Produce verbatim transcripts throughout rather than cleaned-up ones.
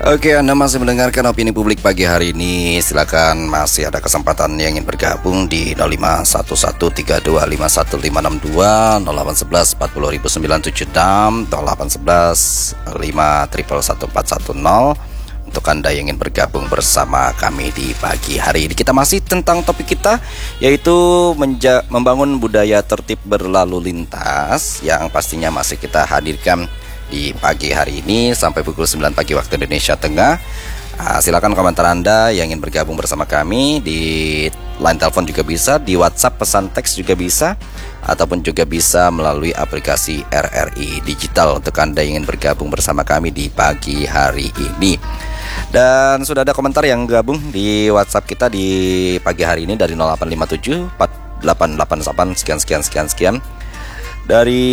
Oke, Anda masih mendengarkan Opini Publik pagi hari ini. Silakan, masih ada kesempatan yang ingin bergabung di nol lima satu satu tiga dua lima satu lima enam dua, nol delapan satu satu empat nol nol sembilan tujuh enam, nol delapan satu satu lima satu satu empat satu nol. Untuk Anda yang ingin bergabung bersama kami di pagi hari ini. Kita masih tentang topik kita, yaitu menja- membangun budaya tertib berlalu lintas, yang pastinya masih kita hadirkan di pagi hari ini sampai pukul sembilan pagi waktu Indonesia Tengah. uh, Silakan komentar Anda yang ingin bergabung bersama kami. Di line telepon juga bisa, di WhatsApp pesan teks juga bisa, ataupun juga bisa melalui aplikasi R R I Digital untuk Anda yang ingin bergabung bersama kami di pagi hari ini. Dan sudah ada komentar yang gabung di WhatsApp kita di pagi hari ini dari nol delapan lima tujuh empat delapan delapan delapan sekian sekian sekian sekian. Dari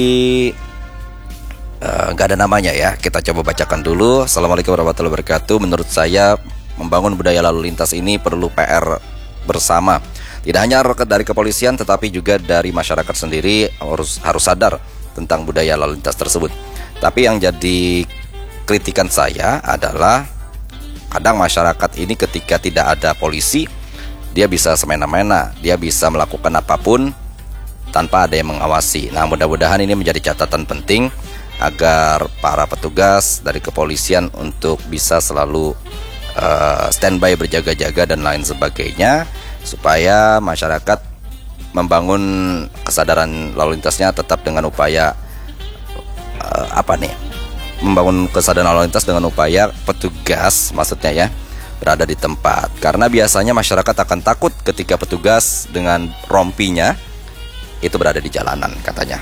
Uh, gak ada namanya ya. Kita coba bacakan dulu. Assalamualaikum warahmatullahi wabarakatuh. Menurut saya membangun budaya lalu lintas ini perlu P R bersama. Tidak hanya dari kepolisian tetapi juga dari masyarakat sendiri harus harus sadar tentang budaya lalu lintas tersebut. Tapi yang jadi kritikan saya adalah kadang masyarakat ini ketika tidak ada polisi, dia bisa semena-mena, dia bisa melakukan apapun tanpa ada yang mengawasi. Nah, mudah-mudahan ini menjadi catatan penting agar para petugas dari kepolisian untuk bisa selalu uh, standby, berjaga-jaga dan lain sebagainya, supaya masyarakat membangun kesadaran lalu lintasnya tetap dengan upaya uh, apa nih membangun kesadaran lalu lintas dengan upaya petugas maksudnya ya berada di tempat, karena biasanya masyarakat akan takut ketika petugas dengan rompinya itu berada di jalanan katanya.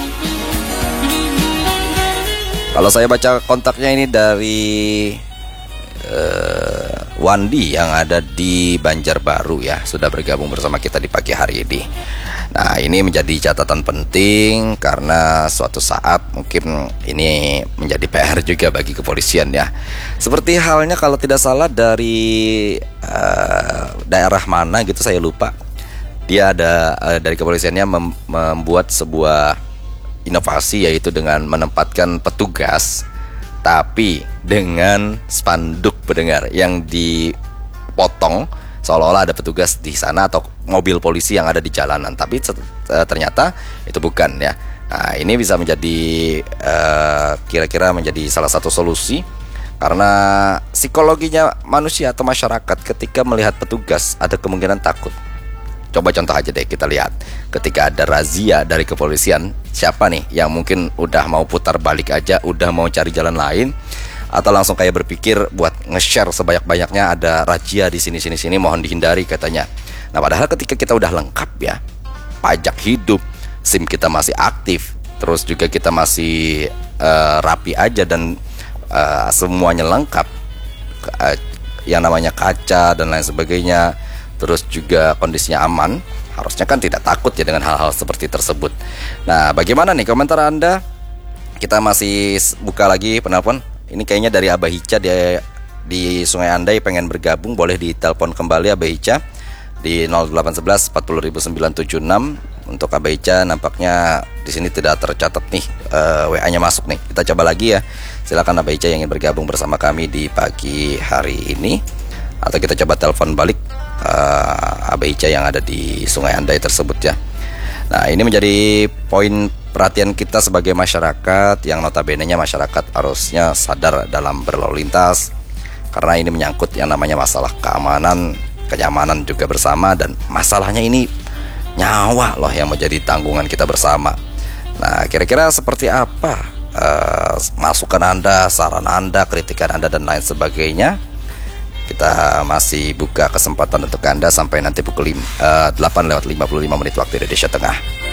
Kalau saya baca kontaknya ini dari uh, Wandi yang ada di Banjarbaru ya, sudah bergabung bersama kita di pagi hari ini. Nah, ini menjadi catatan penting karena suatu saat mungkin ini menjadi P R juga bagi kepolisian ya. Seperti halnya kalau tidak salah dari uh, daerah mana gitu saya lupa. Dia ada uh, dari kepolisiannya mem- membuat sebuah inovasi, yaitu dengan menempatkan petugas tapi dengan spanduk pendengar yang dipotong seolah-olah ada petugas di sana atau mobil polisi yang ada di jalanan, tapi ternyata itu bukan ya. Nah, ini bisa menjadi uh, kira-kira menjadi salah satu solusi, karena psikologinya manusia atau masyarakat ketika melihat petugas ada kemungkinan takut. Coba contoh aja deh, kita lihat ketika ada razia dari kepolisian, siapa nih yang mungkin udah mau putar balik aja, udah mau cari jalan lain, atau langsung kayak berpikir buat nge-share sebanyak-banyaknya ada razia di sini sini sini, mohon dihindari katanya. Nah, padahal ketika kita udah lengkap ya, pajak hidup, SIM kita masih aktif, terus juga kita masih uh, rapi aja dan uh, semuanya lengkap, uh, yang namanya kaca dan lain sebagainya, terus juga kondisinya aman, harusnya kan tidak takut ya dengan hal-hal seperti tersebut. Nah, bagaimana nih komentar Anda? Kita masih buka lagi penelpon. Ini kayaknya dari Abah Ica, dia di Sungai Andai pengen bergabung. Boleh ditelepon kembali Abah Ica di nol delapan satu satu empat nol nol sembilan tujuh enam. Untuk Abah Ica nampaknya di sini tidak tercatat nih uh, W A-nya masuk nih. Kita coba lagi ya. Silakan Abah Ica yang ingin bergabung bersama kami di pagi hari ini, atau kita coba telepon balik Uh, Abah Ica yang ada di Sungai Andai tersebut ya. Nah, ini menjadi poin perhatian kita sebagai masyarakat, yang notabene-nya masyarakat harusnya sadar dalam berlalu lintas, karena ini menyangkut yang namanya masalah keamanan, kenyamanan juga bersama, dan masalahnya ini nyawa loh yang menjadi tanggungan kita bersama. Nah, kira-kira seperti apa uh, masukan Anda, saran Anda, kritikan Anda dan lain sebagainya? Kita masih buka kesempatan untuk Anda sampai nanti pukul delapan lewat lima puluh lima menit waktu Indonesia Tengah.